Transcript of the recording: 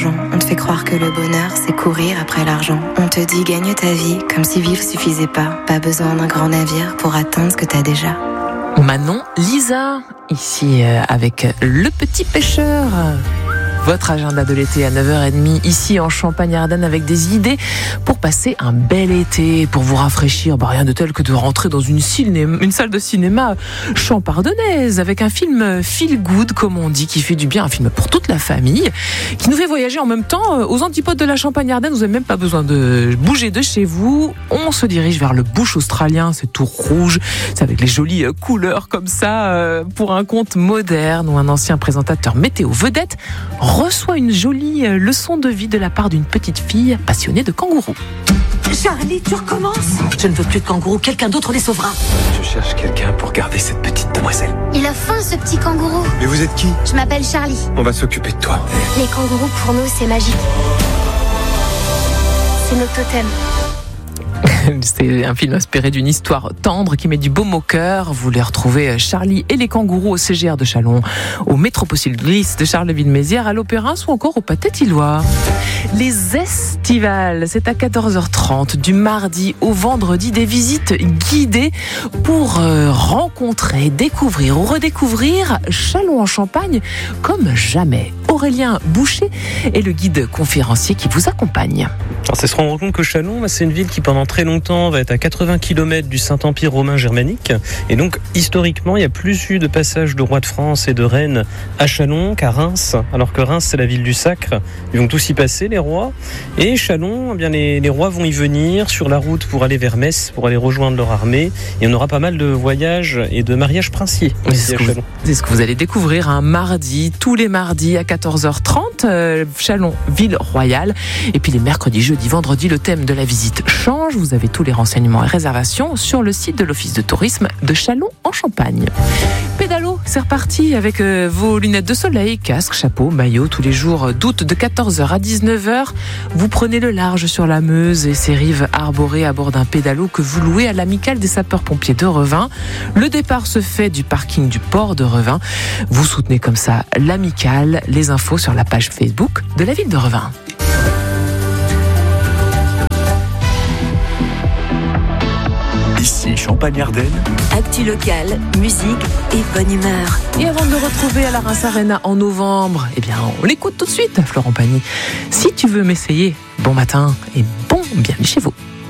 l'argent. On te fait croire que le bonheur, c'est courir après l'argent. On te dit gagne ta vie, comme si vivre suffisait pas. Pas besoin d'un grand navire pour atteindre ce que t'as déjà. Manon Lisa, ici avec Le Petit Pêcheur. Votre agenda de l'été à 9h30 ici en Champagne-Ardenne avec des idées pour passer un bel été, pour vous rafraîchir. Rien de tel que de rentrer dans une salle de cinéma champardonnaise avec un film feel good, comme on dit, qui fait du bien, un film pour toute la famille, qui nous fait voyager en même temps aux antipodes de la Champagne-Ardenne. Vous n'avez même pas besoin de bouger de chez vous. On se dirige vers le bush australien, c'est tout rouge, c'est avec les jolies couleurs comme ça, pour un conte moderne où un ancien présentateur météo vedette reçoit une jolie leçon de vie de la part d'une petite fille passionnée de kangourous. Charlie, tu recommences? Je ne veux plus de kangourous, quelqu'un d'autre les sauvera. Je cherche quelqu'un pour garder cette petite demoiselle. Il a faim, ce petit kangourou. Mais vous êtes qui? Je m'appelle Charlie. On va s'occuper de toi. Les kangourous, pour nous, c'est magique. C'est notre totem. C'est un film inspiré d'une histoire tendre qui met du baume au cœur. Vous les retrouvez Charlie et les kangourous au CGR de Châlons, au Métropolis de Charleville-Mézières, à l'Opéra ou encore au Pâté Thillois. Les Estivales, c'est à 14h30 du mardi au vendredi, des visites guidées pour rencontrer, découvrir ou redécouvrir Châlons en Champagne comme jamais. Aurélien Boucher est le guide conférencier qui vous accompagne. Alors, c'est se rendre compte que Châlons, c'est une ville qui pendant très longtemps va être à 80 km du Saint-Empire romain germanique. Et donc, historiquement, il n'y a plus eu de passage de rois de France et de reines à Châlons qu'à Reims. Alors que Reims, c'est la ville du sacre. Ils vont tous y passer, les rois. Et Châlons, eh bien, les rois vont y venir sur la route pour aller vers Metz, pour aller rejoindre leur armée. Et on aura pas mal de voyages et de mariages princiers ici à Châlons. C'est ce que vous allez découvrir un mardi, tous les mardis à 14h30, Châlons, ville royale. Et puis les mercredis, jeudi, vendredi, le thème de la visite change. Vous avez tous les renseignements et réservations sur le site de l'Office de tourisme de Châlons en Champagne. Pédalo, c'est reparti avec vos lunettes de soleil, casque, chapeau, maillot, tous les jours d'août de 14h à 19h. Vous prenez le large sur la Meuse et ses rives arborées à bord d'un pédalo que vous louez à l'Amicale des sapeurs-pompiers de Revin. Le départ se fait du parking du port de Revin. Vous soutenez comme ça l'Amicale. Les infos sur la page Facebook de la ville de Revin. Ici, Champagne-Ardenne. Actu locale, musique et bonne humeur. Et avant de le retrouver à la Reims Arena en novembre, eh bien, on l'écoute tout de suite, Florent Pagny. Si tu veux m'essayer, bon matin et bon bienvenue chez vous.